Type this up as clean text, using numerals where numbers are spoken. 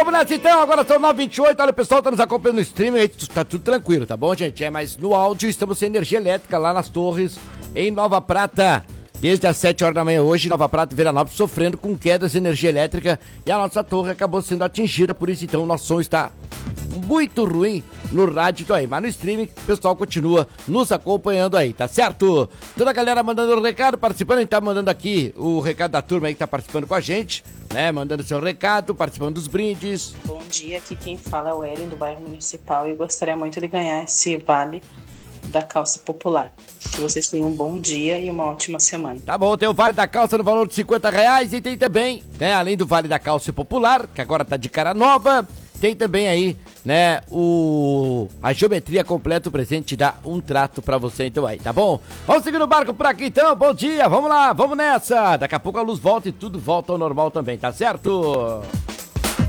Vamos nessa então, agora são 9h28, olha o pessoal tá nos acompanhando no streaming, aí tá tudo tranquilo, tá bom, gente? Mas no áudio estamos sem energia elétrica lá nas torres, em Nova Prata. Desde as 7 horas da manhã hoje, Nova Prata e Veranópolis sofrendo com quedas de energia elétrica e a nossa torre acabou sendo atingida, por isso então o nosso som está muito ruim no rádio aí, mas no streaming o pessoal continua nos acompanhando aí, tá certo? Toda a galera mandando o recado, participando, a gente tá mandando aqui o recado da turma aí que tá participando com a gente, né? Mandando seu recado, participando dos brindes. Bom dia, aqui quem fala é o Ellen do bairro Municipal e eu gostaria muito de ganhar esse vale da calça popular. Que vocês tenham um bom dia e uma ótima semana. Tá bom, tem o Vale da Calça no valor de R$50 e tem também, né, além do Vale da Calça Popular, que agora tá de cara nova, tem também aí, né, a geometria completa, o presente dá um trato pra você então aí, tá bom? Vamos seguir no barco por aqui então, bom dia, vamos lá, vamos nessa! Daqui a pouco a luz volta e tudo volta ao normal também, tá certo?